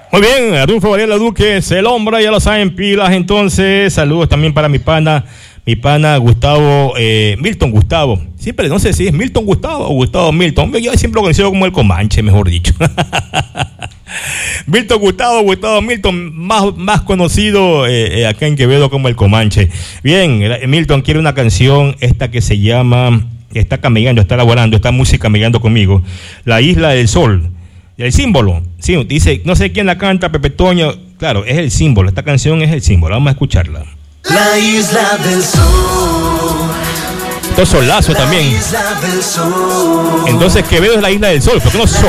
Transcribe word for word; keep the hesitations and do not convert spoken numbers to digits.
Muy bien, Arnulfo Varela Duque es el hombre, ya lo saben, pilas. Entonces, saludos también para mi pana, mi pana Gustavo, eh, Milton Gustavo. Siempre, no sé si es Milton Gustavo o Gustavo Milton. Yo siempre lo conocido como el Comanche, mejor dicho. Milton Gustavo, Gustavo Milton, más, más conocido eh, acá en Quevedo como el Comanche. Bien, Milton quiere una canción, esta que se llama, está camellando, está elaborando, está música camellando conmigo, La Isla del Sol. El símbolo, sí, dice, no sé quién la canta, Pepe Toño, claro, es el símbolo, esta canción es el símbolo, vamos a escucharla. La Isla del Sol. Esto es solazo también. Entonces Quevedo es la Isla del Sol, ¿por qué no sol?